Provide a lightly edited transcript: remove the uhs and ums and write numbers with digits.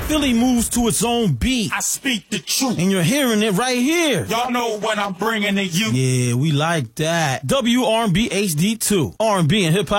Philly moves to its own beat. I speak the truth. And you're hearing it right here. Y'all know what I'm bringing to you. Yeah, we like that. WRB HD2. R&B and hip hop.